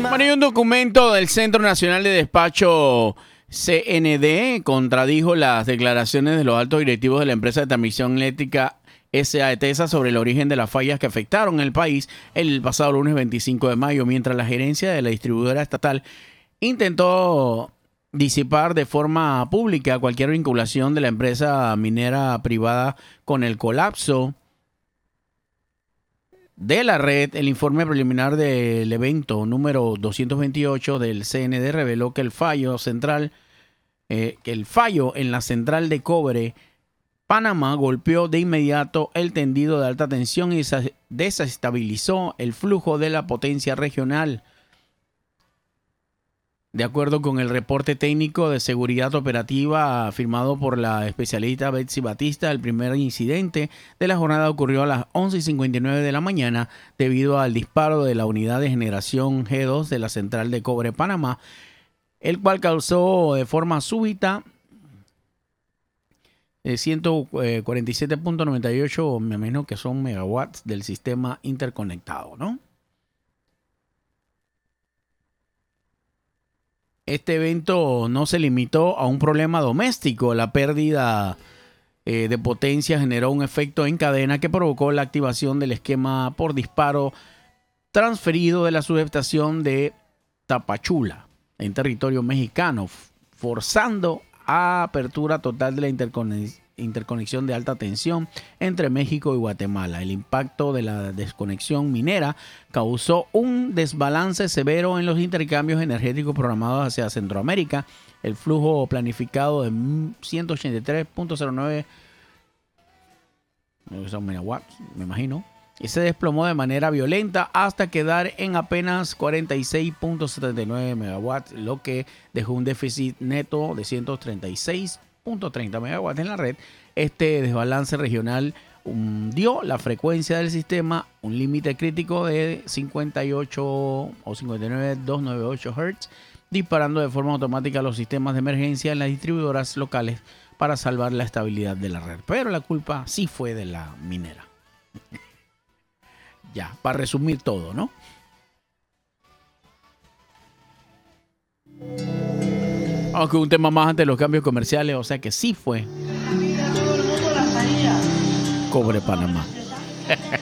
Bueno, y un documento del Centro Nacional de Despacho CND contradijo las declaraciones de los altos directivos de la empresa de transmisión eléctrica SAETESA sobre el origen de las fallas que afectaron el país el pasado lunes 25 de mayo, mientras la gerencia de la distribuidora estatal intentó disipar de forma pública cualquier vinculación de la empresa minera privada con el colapso de la red. El informe preliminar del evento número 228 del CND reveló que el fallo en la central de cobre Panamá golpeó de inmediato el tendido de alta tensión y desestabilizó el flujo de la potencia regional. De acuerdo con el reporte técnico de seguridad operativa firmado por la especialista Betsy Batista, el primer incidente de la jornada ocurrió a las 11:59 de la mañana debido al disparo de la unidad de generación G2 de la central de cobre Panamá, el cual causó de forma súbita 147.98, me imagino que son megawatts del sistema interconectado, ¿no? Este evento no se limitó a un problema doméstico. La pérdida de potencia generó un efecto en cadena que provocó la activación del esquema por disparo transferido de la subestación de Tapachula en territorio mexicano, forzando a apertura total de la interconexión de alta tensión entre México y Guatemala. El impacto de la desconexión minera causó un desbalance severo en los intercambios energéticos programados hacia Centroamérica. El flujo planificado de 183.09 megawatts, me imagino, y se desplomó de manera violenta hasta quedar en apenas 46.79 megawatts, lo que dejó un déficit neto de 136.30 megawatts en la red. Este desbalance regional hundió la frecuencia del sistema, un límite crítico de 58 o 59.298 Hz, disparando de forma automática los sistemas de emergencia en las distribuidoras locales para salvar la estabilidad de la red. Pero la culpa sí fue de la minera. Ya, para resumir todo, ¿no? Aunque un tema más ante los cambios comerciales, o sea que sí fue Cobre Panamá.